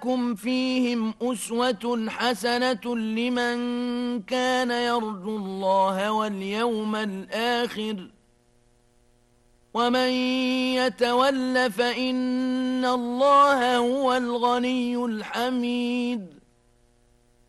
لكم فيهم أسوة حسنة لمن كان يرجو الله واليوم الآخر ومن يتول فإن الله هو الغني الحميد